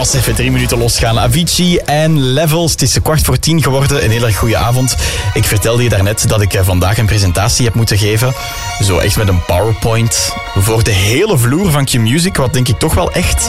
was even 3 minuten losgaan. Avicii en Levels. Het is 9:15 geworden. Een heel erg goede avond. Ik vertelde je daarnet dat ik vandaag een presentatie heb moeten geven. Zo echt met een PowerPoint. Voor de hele vloer van Q-Music. Wat denk ik toch wel echt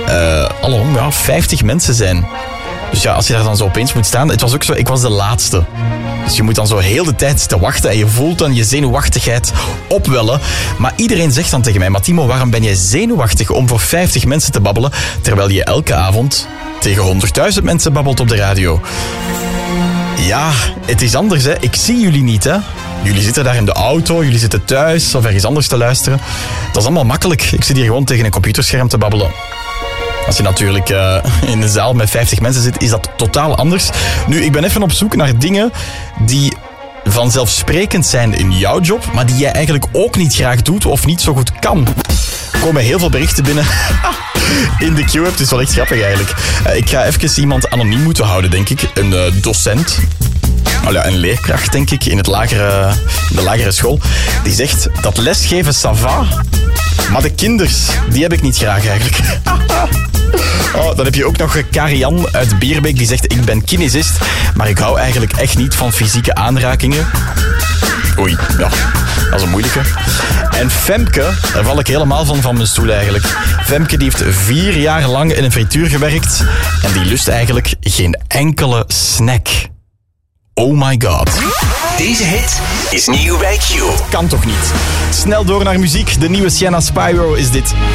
50 mensen zijn. Dus ja, als je daar dan zo opeens moet staan... Het was ook zo, ik was de laatste. Dus je moet dan zo heel de tijd zitten wachten en je voelt dan je zenuwachtigheid opwellen. Maar iedereen zegt dan tegen mij, maar Timo, waarom ben jij zenuwachtig om voor 50 mensen te babbelen, terwijl je elke avond tegen 100.000 mensen babbelt op de radio? Ja, het is anders, hè. Ik zie jullie niet, hè. Jullie zitten daar in de auto, jullie zitten thuis of ergens anders te luisteren. Dat is allemaal makkelijk. Ik zit hier gewoon tegen een computerscherm te babbelen. Als je natuurlijk in een zaal met 50 mensen zit, is dat totaal anders. Nu, ik ben even op zoek naar dingen die vanzelfsprekend zijn in jouw job, maar die jij eigenlijk ook niet graag doet of niet zo goed kan. Er komen heel veel berichten binnen in de Q-app. Het is wel echt grappig eigenlijk. Ik ga even iemand anoniem moeten houden, denk ik. Een docent. Een leerkracht, denk ik, in de lagere school. Die zegt dat lesgeven ça va, maar de kinders, die heb ik niet graag eigenlijk. Dan heb je ook nog Karian uit Bierbeek die zegt: ik ben kinesist, maar ik hou eigenlijk echt niet van fysieke aanrakingen. Oei, ja, dat is een moeilijke. En Femke, daar val ik helemaal van mijn stoel eigenlijk. Femke die heeft 4 jaar lang in een frituur gewerkt en die lust eigenlijk geen enkele snack. Oh my god. Deze hit is nieuw bij Q. Kan toch niet? Snel door naar muziek. De nieuwe Sienna Spyro is dit.